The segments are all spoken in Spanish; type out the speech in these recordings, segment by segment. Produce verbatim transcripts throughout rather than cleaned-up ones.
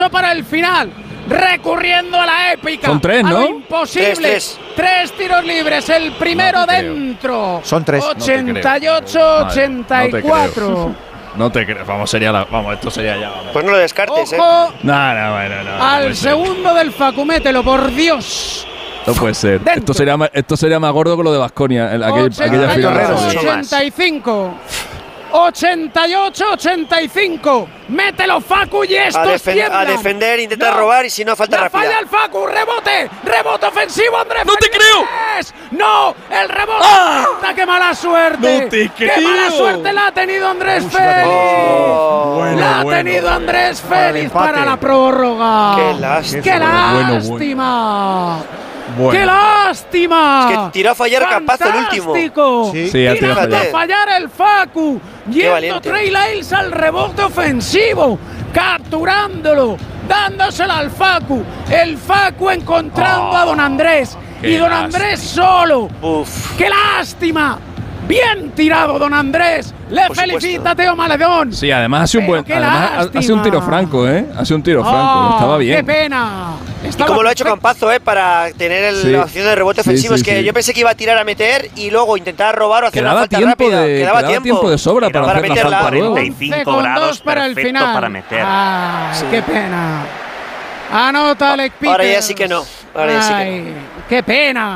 para el final, recurriendo a la épica. Son tres, ¿no? A lo imposible. Tres, tres. tres tiros libres, el primero no dentro. Son tres. ochenta y ocho ochenta y cuatro. No te creo, vamos, sería la, vamos, esto sería ya. Vamos. Pues no lo descartes, Ojo, eh. No, no, bueno, no. Al no segundo ser. del Facu, mételo, por Dios. No puede ser. Esto sería, más, esto sería más gordo que lo de Baskonia, aquel, aquella final. ochenta y cinco ochenta y ocho ochenta y cinco. Mételo, Facu, y esto a, defen a defender, intenta no. robar y si no, falta rápida. Falla el Facu, rebote, rebote ofensivo, Andrés. ¡No te creo! ¡No! ¡El rebote! ¡Ah! ¡Qué mala suerte! ¡No te creo! ¡Qué mala suerte la ha tenido Andrés Félix! Oh, bueno, la ha bueno, tenido bueno, Andrés bueno. Félix para, para la prórroga. ¡Qué lástima! ¡Qué bueno, lástima! Bueno. ¡Qué lástima! Es que tiró a fallar Campazzo el último. Sí, sí, tiró a fallar el Facu. Yendo Trey Lyles al rebote ofensivo, capturándolo, dándoselo al Facu. El Facu encontrando oh, a Don Andrés. Y Don lástima. Andrés solo. Uf. ¡Qué lástima! Bien tirado, Don Andrés. Le Por felicita supuesto. Teo Maledón. Sí, además hace un buen. Además hace un tiro franco, ¿eh? Hace un tiro oh, franco. Estaba bien. ¡Qué pena! Estaba y como lo ha hecho Campazzo, ¿eh? Para tener el, sí. la opción de rebote ofensivo. Sí, sí, es que sí. yo pensé que iba a tirar a meter y luego intentar robar o hacer quedaba una falta tiempo rápida. De, quedaba, quedaba tiempo. tiempo de sobra para, para hacer meter la falta. cuarenta y cinco grados para el final. Para meter. Ay, sí. ¡Qué pena! Anota Alec Peters. Ahora ya sí que no. Ahora ya sí que no. ¡Qué pena!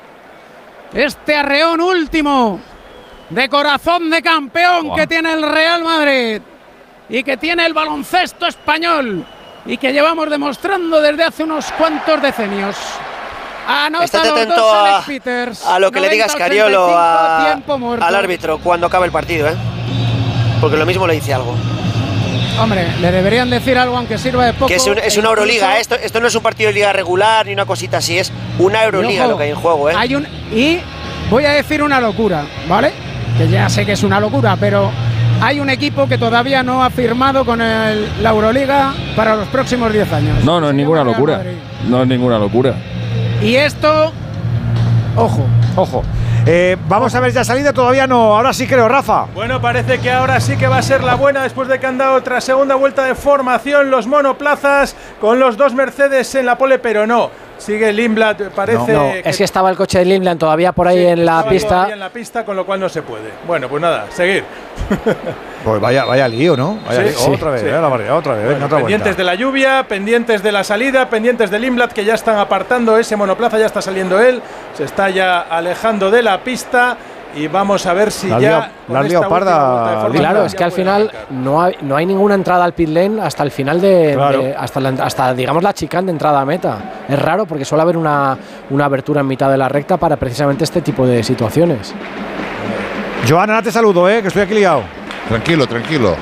Este arreón último de corazón de campeón wow. que tiene el Real Madrid y que tiene el baloncesto español y que llevamos demostrando desde hace unos cuantos decenios. Anota Estate los atento dos a, Alec Peters, a lo que le diga Scariolo a, muerto. al árbitro cuando acabe el partido, ¿eh? Porque lo mismo le dice algo. Hombre, le deberían decir algo aunque sirva de poco. Que es, un, es una Euroliga, ¿eh? esto, esto no es un partido de liga regular ni una cosita así, es una Euroliga lo que hay en juego, ¿eh? Hay un, y voy a decir una locura, ¿vale? Que ya sé que es una locura, pero hay un equipo que todavía no ha firmado con el, la Euroliga para los próximos diez años. No, no es ninguna locura. No es ninguna locura. Y esto, ojo. Ojo. Eh, vamos a ver ya salida, todavía no. Ahora sí creo, Rafa. Bueno, parece que ahora sí que va a ser la buena después de que han dado otra segunda vuelta de formación los monoplazas con los dos Mercedes en la pole, pero no. Sigue Lindblad, parece. No, no, que es que estaba el coche de Lindblad todavía por ahí sí, en la pista. en la pista, con lo cual no se puede. Bueno, pues nada, seguir. Pues vaya, vaya lío, ¿no? Vaya sí, lío. sí, otra vez, sí. eh, la barriga, otra vez. Bueno, venga, otra pendientes vuelta. de la lluvia, pendientes de la salida, pendientes de Lindblad, que ya están apartando ese monoplaza, ya está saliendo él, se está ya alejando de la pista. Y vamos a ver si la ya. La liado parda. Claro, es que al final no hay, no hay ninguna entrada al pit lane hasta el final de. Claro. de hasta, la, hasta, digamos, la chicane de entrada a meta. Es raro porque suele haber una, una abertura en mitad de la recta para precisamente este tipo de situaciones. Joana, te saludo, ¿eh? Que estoy aquí liado. Tranquilo, tranquilo.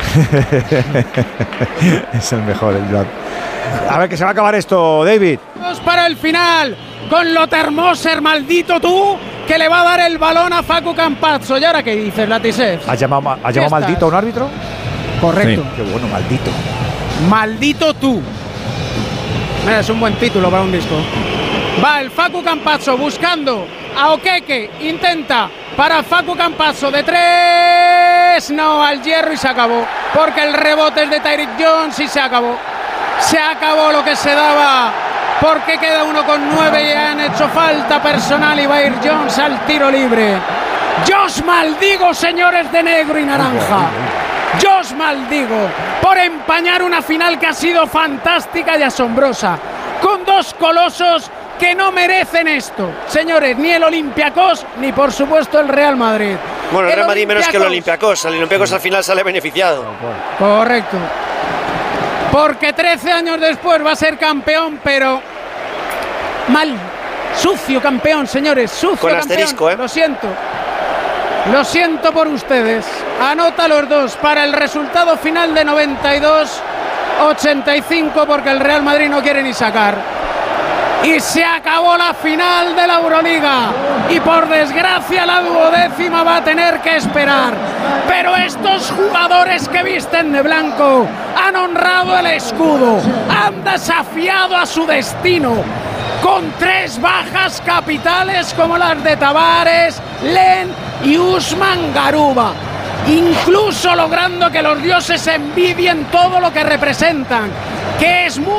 Es el mejor, el Vlad. A ver, que se va a acabar esto, David. Vamos para el final. Con lo Termoser, maldito tú, que le va a dar el balón a Facu Campazzo. ¿Y ahora qué dices, Latisev? ¿Has llamado, has llamado maldito a un árbitro? Correcto. Sí. Qué bueno, maldito. Maldito tú. Mira, es un buen título para un disco. Va el Facu Campazzo buscando a Okeke. Intenta para Facu Campazzo de tres. No, al hierro y se acabó. Porque el rebote es de Tyreek Jones y se acabó. Se acabó lo que se daba. Porque queda uno con nueve y han hecho falta personal y va a ir Jones al tiro libre. Yo os maldigo, señores de negro y naranja. Yo os maldigo por empañar una final que ha sido fantástica y asombrosa. Con dos colosos que no merecen esto. Señores, ni el Olympiacos ni por supuesto el Real Madrid. Bueno, el Real Madrid menos que el Olympiacos. El Olympiacos al final sale beneficiado. Correcto. Porque trece años después va a ser campeón, pero mal, sucio campeón, señores, sucio Con campeón. asterisco, ¿eh? Lo siento. Lo siento por ustedes. Anota los dos para el resultado final de noventa y dos ochenta y cinco porque el Real Madrid no quiere ni sacar. Y se acabó la final de la Euroliga. Y por desgracia la duodécima va a tener que esperar. Pero estos jugadores que visten de blanco han honrado el escudo. Han desafiado a su destino. Con tres bajas capitales como las de Tavares, Len y Usman Garuba. Incluso logrando que los dioses envidien todo lo que representan. Que es muy